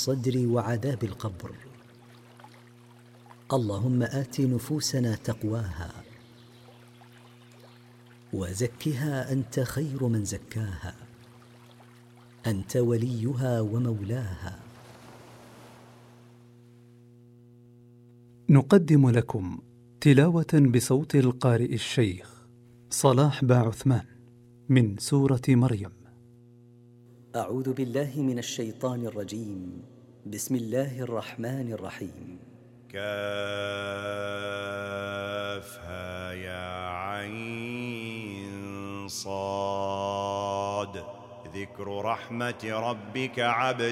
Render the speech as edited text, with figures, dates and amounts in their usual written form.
الصدر وعذاب القبر. اللهم آت نفوسنا تقواها وزكها أنت خير من زكاها، أنت وليها ومولاها. نقدم لكم تلاوة بصوت القارئ الشيخ صلاح باعثمان من سورة مريم. أعوذ بالله من الشيطان الرجيم. بسم الله الرحمن الرحيم. كافها يا عين صاد. ذكر رحمة ربك عبده